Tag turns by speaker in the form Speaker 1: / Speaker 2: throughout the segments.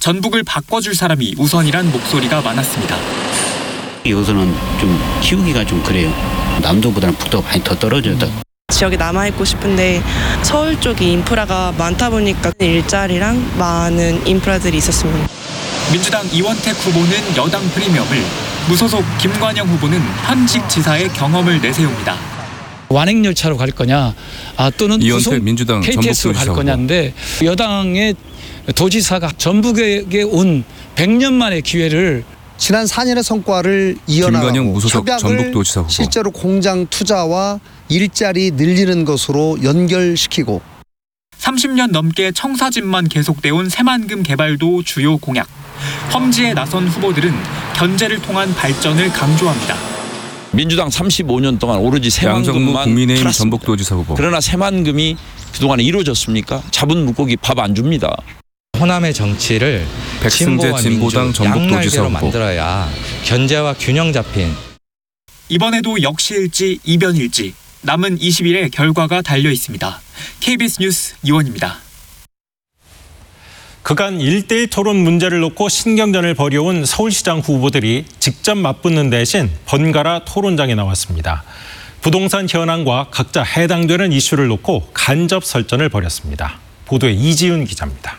Speaker 1: 전북을 바꿔줄 사람이 우선이란 목소리가 많았습니다.
Speaker 2: 여기서는 좀 키우기가 좀 그래요. 남도보다는 북도가 많이 더 떨어졌다.
Speaker 3: 지역에 남아있고 싶은데 서울 쪽이 인프라가 많다 보니까 일자리랑 많은 인프라들이 있었습니다.
Speaker 1: 민주당 이원택 후보는 여당 프리미엄을, 무소속 김관영 후보는 현직 지사의 경험을 내세웁니다.
Speaker 4: 완행열차로 갈 거냐, 또는
Speaker 5: 이원택 민주당
Speaker 4: KTX로 갈 거냐인데, 여당의 도지사가 전북에 온 100년 만의 기회를,
Speaker 6: 지난 4년의 성과를 이어나가고 협약을 실제로 공장 투자와 일자리 늘리는 것으로 연결시키고
Speaker 1: 30년 넘게 청사진만 계속돼온 새만금 개발도 주요 공약. 험지에 나선 후보들은 견제를 통한 발전을 강조합니다.
Speaker 7: 민주당 35년 동안 오로지 새만금만
Speaker 5: 국민의힘
Speaker 7: 팔았습니다.
Speaker 5: 전북도지사 후보.
Speaker 7: 그러나 새만금이 그동안에 이루어졌습니까? 잡은 물고기 밥 안 줍니다.
Speaker 8: 호남의 정치를
Speaker 5: 백승재 진보당 전북도지사 후보.
Speaker 8: 만들어야 견제와 균형 잡힌.
Speaker 1: 이번에도 역시일지 이변일지 남은 20일의 결과가 달려 있습니다. KBS 뉴스 이원입니다.
Speaker 9: 그간 1대1 토론 문제를 놓고 신경전을 벌여온 서울시장 후보들이 직접 맞붙는 대신 번갈아 토론장에 나왔습니다. 부동산 현황과 각자 해당되는 이슈를 놓고 간접 설전을 벌였습니다. 보도에 이지윤 기자입니다.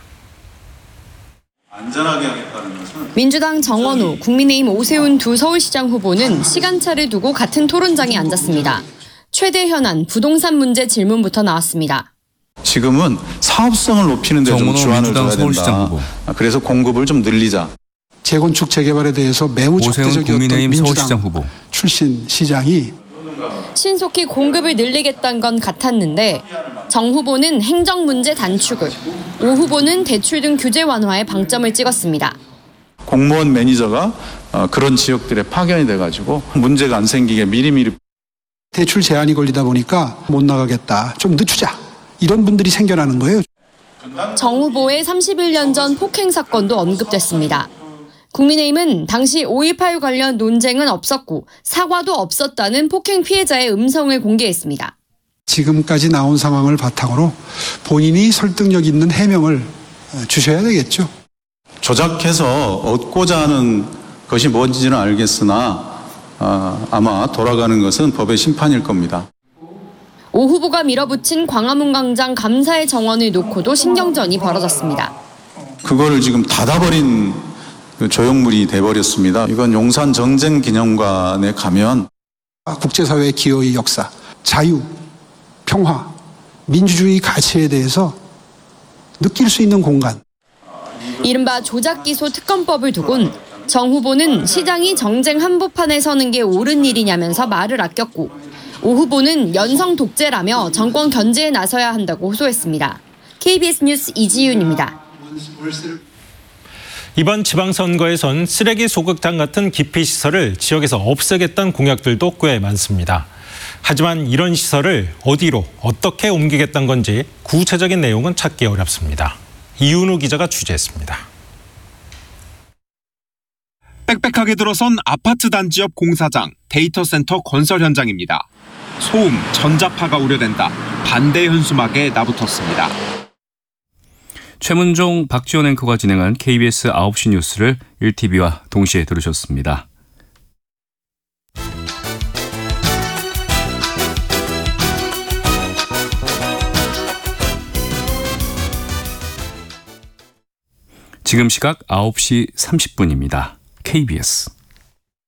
Speaker 10: 안전하게 하겠다는 것은
Speaker 11: 민주당 정원우, 국민의힘 오세훈 두 서울시장 후보는 시간차를 두고 같은 토론장에 앉았습니다. 최대 현안 부동산 문제 질문부터 나왔습니다.
Speaker 10: 지금은 사업성을 높이는 데 좀 주안을 둬야 된다. 그래서 공급을 좀 늘리자.
Speaker 12: 재건축 재개발에 대해서 매우 적대적이었던 민주당 후보. 출신 시장이
Speaker 11: 신속히 공급을 늘리겠다는 건 같았는데 정 후보는 행정 문제 단축을, 오 후보는 대출 등 규제 완화에 방점을 찍었습니다.
Speaker 10: 공무원 매니저가 그런 지역들에 파견이 돼가지고 문제가 안 생기게 미리미리
Speaker 12: 대출 제한이 걸리다 보니까 못 나가겠다. 좀 늦추자. 이런 분들이 생겨나는 거예요.
Speaker 11: 정 후보의 31년 전 폭행 사건도 언급됐습니다. 국민의힘은 당시 5.18 관련 논쟁은 없었고 사과도 없었다는 폭행 피해자의 음성을 공개했습니다.
Speaker 12: 지금까지 나온 상황을 바탕으로 본인이 설득력 있는 해명을 주셔야 되겠죠.
Speaker 10: 조작해서 얻고자 하는 것이 뭔지는 알겠으나 아마 돌아가는 것은 법의 심판일 겁니다.
Speaker 11: 오 후보가 밀어붙인 광화문 광장 감사의 정원을 놓고도 신경전이 벌어졌습니다.
Speaker 10: 그거를 지금 닫아버린 조형물이 돼버렸습니다. 이건 용산 전쟁기념관에 가면
Speaker 12: 국제사회 기여의 역사, 자유, 평화, 민주주의 가치에 대해서 느낄 수 있는 공간.
Speaker 11: 이른바 조작기소 특검법을 두곤 정 후보는 시장이 정쟁 한복판에 서는 게 옳은 일이냐면서 말을 아꼈고, 오 후보는 연성 독재라며 정권 견제에 나서야 한다고 호소했습니다. KBS 뉴스 이지윤입니다.
Speaker 9: 이번 지방선거에선 쓰레기 소극장 같은 기피시설을 지역에서 없애겠다는 공약들도 꽤 많습니다. 하지만 이런 시설을 어디로 어떻게 옮기겠다는 건지 구체적인 내용은 찾기 어렵습니다. 이윤우 기자가 취재했습니다.
Speaker 13: 빽빽하게 들어선 아파트 단지 옆 공사장, 데이터 센터 건설 현장입니다. 소음, 전자파가 우려된다. 반대 현수막에 나붙었습니다.
Speaker 5: 최문종, 박지원 앵커가 진행한 KBS 9시 뉴스를 1TV와 동시에 들으셨습니다. 지금 시각 9시 30분입니다. KBS